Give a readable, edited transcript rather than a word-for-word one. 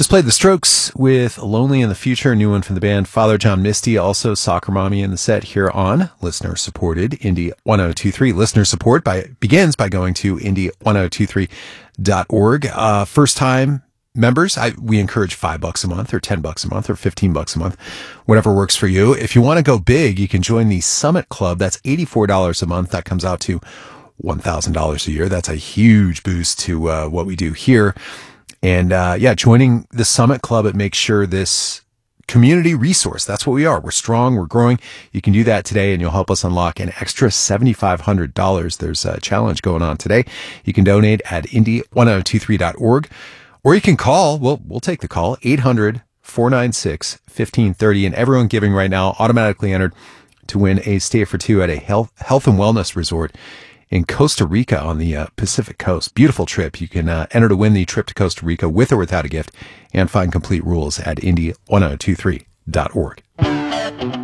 Just played The Strokes with Lonely in the Future, a new one from the band. Father John Misty, also Soccer Mommy in the set here on listener-supported Indie 1023. Listener support begins by going to indie1023.org. First-time members, we encourage $5 a month or $10 a month or $15 a month, whatever works for you. If you want to go big, you can join the Summit Club. That's $84 a month. That comes out to $1,000 a year. That's a huge boost to what we do here. And joining the Summit Club, it makes sure this community resource, that's what we are. We're strong, we're growing. You can do that today, and you'll help us unlock an extra $7,500. There's a challenge going on today. You can donate at indie1023.org, or you can call. We'll take the call, 800-496-1530. And everyone giving right now automatically entered to win a stay for two at a health and wellness resort in Costa Rica on the Pacific Coast. Beautiful trip. You can enter to win the trip to Costa Rica with or without a gift, and find complete rules at indie1023.org.